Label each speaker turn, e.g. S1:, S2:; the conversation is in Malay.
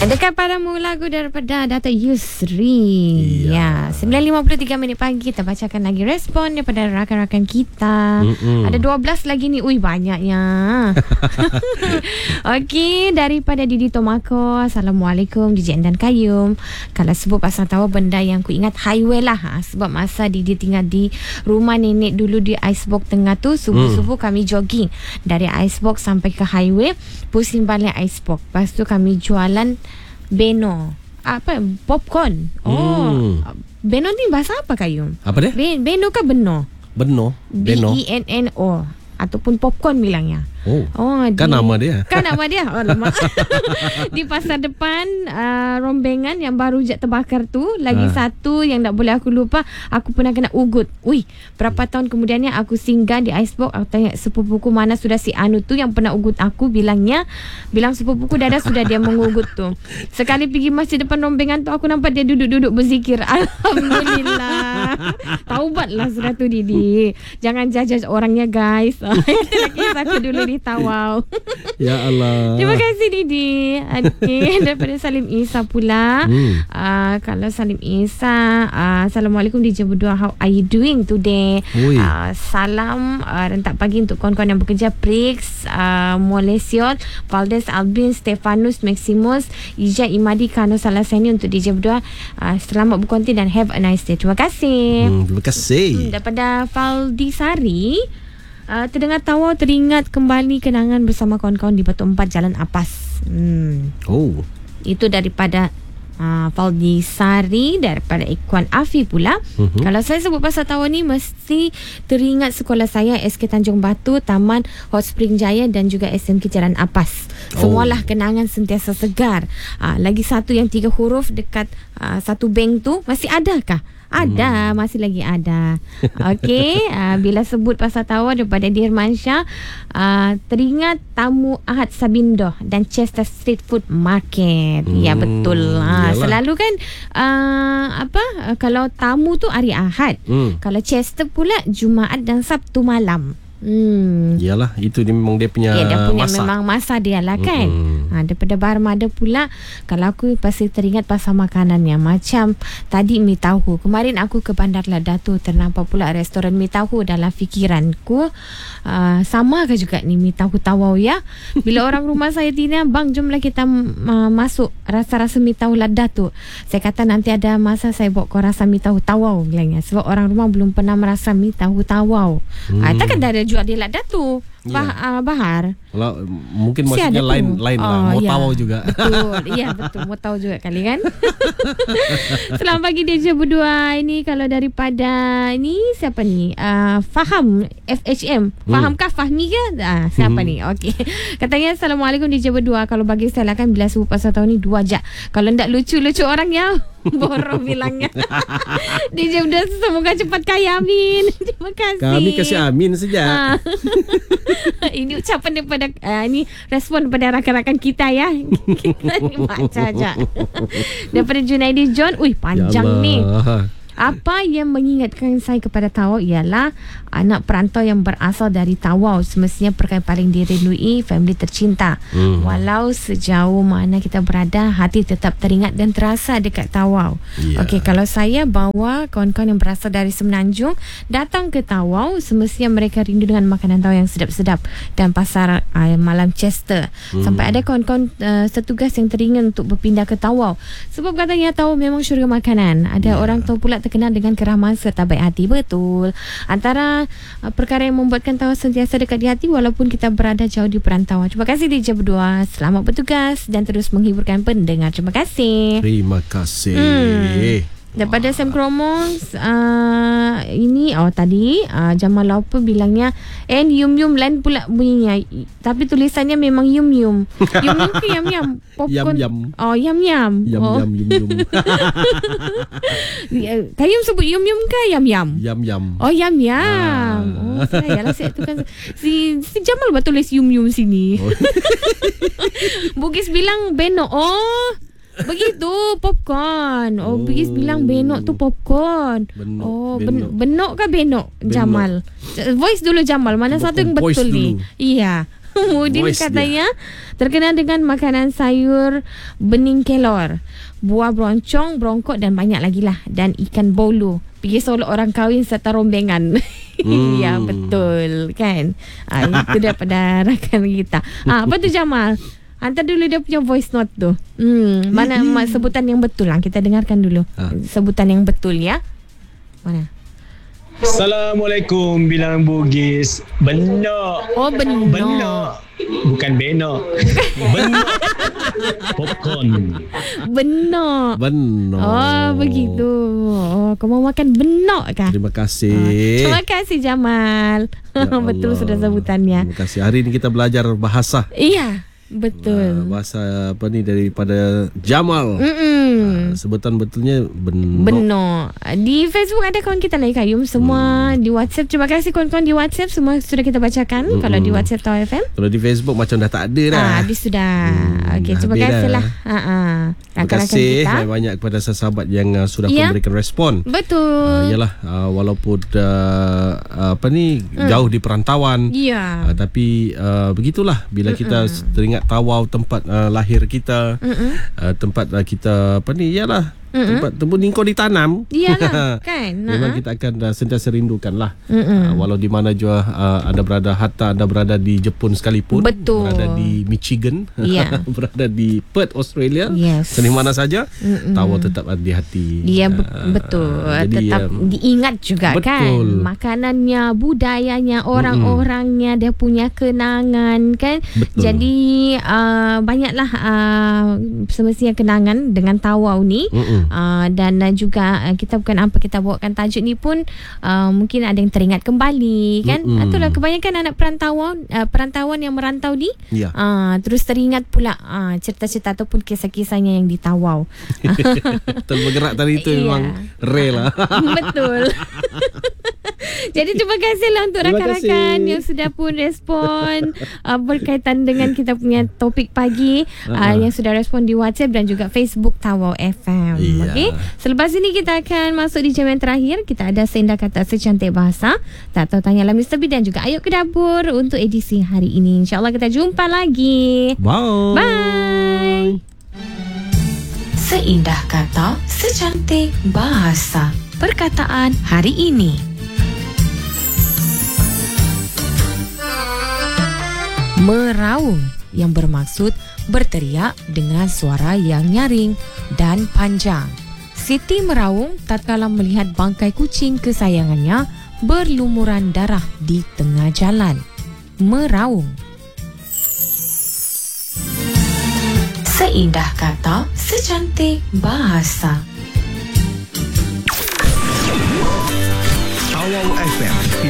S1: Dekat padamu lagu daripada Dato' Yusri. Ya, 9.53 minit pagi. Kita bacakan lagi respon daripada rakan-rakan kita. Ada 12 lagi ni. Ui, banyaknya. Okey, daripada Didi Tomako. Assalamualaikum DJ dan Kayum. Kalau sebut pasal tahu benda yang ku ingat highway lah. Sebab masa Didi tinggal di rumah nenek dulu di Icebox tengah tu, subuh-subuh kami jogging dari Icebox sampai ke highway, pusing balik Icebox. Lepas tu kami jualan Beno. Apa? Popcorn. Beno ni bahasa apa Kayum?
S2: Apa dia?
S1: Beno ke Beno?
S2: Beno.
S1: Beno. Ataupun popcorn bilangnya.
S2: Kan nama dia.
S1: Kan nama dia. Oh, lama. Di pasar depan rombengan yang baru je terbakar tu. Lagi satu yang tak boleh aku lupa, aku pernah kena ugut. Ui, berapa tahun kemudiannya aku singgah di Icebox. Aku tanya sepupuku mana sudah si Anu tu yang pernah ugut aku. Bilang sepupuku dah sudah dia mengugut tu. Sekali pergi masjid depan rombengan tu, aku nampak dia duduk-duduk berzikir. Alhamdulillah. Taubatlah sudah tu Didi. Jangan judge orangnya guys. Itu lagi kisah aku dulu di Tawau.
S2: Ya Allah.
S1: Terima kasih Didi. Okay, daripada Salim Isa pula. Kalau Salim Isa, Assalamualaikum DJ berdua, how are you doing today? Salam rentak pagi untuk kawan-kawan yang bekerja Prix, Molesiot, Valdes, Albin, Stefanus, Maximus, Ija, Imadi, Kano, Salaseni. Untuk DJ berdua, selamat berkonti dan have a nice day. Terima kasih.
S2: Terima kasih.
S1: Daripada Valdisari, terdengar tawa, teringat kembali kenangan bersama kawan-kawan di Batu Empat Jalan Apas. Itu daripada Valdisari. Daripada Ikuan Afi pula. Kalau saya sebut pasal tawa ni, mesti teringat sekolah saya SK Tanjung Batu, Taman Hot Spring Jaya dan juga SMK Jalan Apas. Semualah kenangan sentiasa segar. Lagi satu yang 3 huruf dekat satu bank tu, masih adakah? Ada, masih lagi ada. Okey, bila sebut pasal tawa daripada Dirmansyah, teringat Tamu Ahad Sabindo dan Chester Street Food Market. Ya betul. Selalu kan kalau tamu tu hari Ahad. Kalau Chester pula Jumaat dan Sabtu malam.
S2: Yalah, itu dia memang dia punya masa.
S1: Memang masa dia lah kan. Daripada Barmada pula, kalau aku pasti teringat pasal makanannya. Macam tadi mi tahu. Kemarin aku ke Bandar Ladatu, ternampak pula restoran mi tahu dalam fikiranku. Sama ke juga ni mi tahu Tawau ya. Bila orang rumah saya tanya, bang jomlah kita masuk rasa-rasa mi tahu Ladatu. Saya kata nanti ada masa saya bawa kau rasa mi tahu Tawau bilangnya. Sebab orang rumah belum pernah merasa mi tahu Tawau. Takkan dah ada jual di Ladatu. Bahar.
S2: Kalau mungkin maksudnya lain lah. Mau tahu juga.
S1: Betul. Ya betul. Mau tahu juga kali kan. Selamat pagi DJ berdua. Ini kalau daripada ini siapa ni? Faham FHM. Fahamkah Fahmi ke? Siapa ni? Okey. Katanya Assalamualaikum DJ berdua. Kalau bagi saya lah kan, bila sebut pasal tahun ni 2 jap. Kalau ndak lucu-lucu orang ya. Borong bilangnya. DJ berdua semoga cepat kaya, amin. Terima kasih.
S2: Kami kasih amin saja.
S1: Ini ucapan daripada ini respon daripada rakan-rakan kita ya. Kita ni baca aja. Daripada Junaidi John. Ui, panjang ni. Apa yang mengingatkan saya kepada Tawau ialah anak perantau yang berasal dari Tawau. Semestinya perkara paling dirindui family tercinta. Walau sejauh mana kita berada, hati tetap teringat dan terasa dekat Tawau. Okey, kalau saya bawa kawan-kawan yang berasal dari Semenanjung datang ke Tawau, semestinya mereka rindu dengan makanan Tawau yang sedap-sedap dan pasar malam Chester. Sampai ada kawan-kawan setugas yang teringat untuk berpindah ke Tawau. Sebab katanya Tawau memang syurga makanan. Ada orang tahu pula terkenal dengan keramaan serta baik hati. Betul. Antara perkara yang membuatkan Tawau sentiasa dekat di hati walaupun kita berada jauh di perantauan. Terima kasih DJ berdua. Selamat bertugas dan terus menghiburkan pendengar. Terima kasih.
S2: Terima kasih.
S1: Daripada Sam Kromos, ini tadi Jamal Laupa bilangnya yum yum lain pula bunyinya, tapi tulisannya memang yum yum. Yum yum ke yam yam? Popcorn. Yam. Yam yam.
S2: Yum yum.
S1: Kayum sebut yum yum ke yam yam?
S2: Yam yam.
S1: Yam yam. Yalah saya tu kan si Jamal buat tulis yum yum sini. Bugis bilang Beno. Begitu popcorn. Bugis bilang benok tu popcorn. Benok ke benok? Jamal. Voice dulu Jamal. Mana satu yang betul ni? Iya. Mudin
S2: Moist
S1: katanya terkenal dengan makanan sayur bening kelor, buah beroncong, brongkok dan banyak lagi lah. Dan ikan bolu. Pergi solok orang kahwin serta rombengan. Ya, betul kan. Itu daripada rakan kita. Apa tu Jamal? Hantar dulu dia punya voice note tu. Mana sebutan yang betul lah. Kita dengarkan dulu. Sebutan yang betul ya. Mana?
S3: Assalamualaikum, bilang Bugis. Benar.
S1: Oh, benar.
S3: Benar. Bukan benar. Benar. Popcorn.
S1: Benar.
S2: Benar.
S1: Oh, begitu. Oh, kau mau makan benar kah?
S2: Terima kasih.
S1: Terima kasih Jamal.
S2: Ya
S1: Betul
S2: Allah.
S1: sudah sebutannya.
S2: Terima kasih. Hari ini kita belajar bahasa.
S1: Iya, betul.
S2: Bahasa apa ni daripada Jamal. Sebutan betulnya benar.
S1: Benar. Di Facebook ada kawan kita lagi Kayum. Semua di WhatsApp. Terima kasih kawan-kawan di WhatsApp. Semua sudah kita bacakan. Kalau di WhatsApp Tau FM.
S2: Kalau di Facebook macam dah tak ada dah.
S1: Habis sudah. Okey, terima
S2: habis
S1: kasih
S2: dah.
S1: lah.
S2: Terima kasih banyak kepada sahabat yang sudah memberikan respon.
S1: Betul.
S2: Yalah, walaupun apa ni jauh di perantauan.
S1: Ya.
S2: Tapi begitulah bila kita teringat Tawau, tempat lahir kita, tempat kita apa ni, yalah, tempat tempat kau ditanam.
S1: Iyalah kan.
S2: Memang kita akan sentiasa rindukan lah. Walau di mana jua anda berada, hatta anda berada di Jepun sekalipun,
S1: betul,
S2: berada di Michigan, berada di Perth Australia, di mana saja, Tawau tetap ada di hati.
S1: Ya, betul. Tetap diingat juga, betul, kan. Makanannya, budayanya, orang-orangnya, dia punya kenangan kan. Betul. Jadi banyaklah semestinya kenangan dengan Tawau ni. Dan juga kita bukan apa, kita bawakan tajuk ni pun mungkin ada yang teringat kembali kan. Itulah kebanyakan anak perantauan yang merantau ni terus teringat pula cerita-cerita ataupun kisah-kisahnya yang di Tawau.
S2: Terbergerak tadi itu memang rare lah.
S1: Betul. Jadi terima kasihlah untuk rakan-rakan yang sudah pun respon berkaitan dengan kita punya topik pagi, yang sudah respon di WhatsApp dan juga Facebook Tawau FM. Okey. Selepas ini kita akan masuk di jam yang terakhir. Kita ada Seindah Kata Secantik Bahasa. Tak tahu tanyalah Mr. B dan juga Ayuk ke Dapur untuk edisi hari ini. InsyaAllah kita jumpa lagi.
S2: Bye.
S1: Bye.
S4: Seindah Kata Secantik Bahasa. Perkataan hari ini. Meraung, yang bermaksud berteriak dengan suara yang nyaring dan panjang. Siti meraung tatkala melihat bangkai kucing kesayangannya berlumuran darah di tengah jalan. Meraung. Seindah Kata Secantik Bahasa.
S5: Tawau FM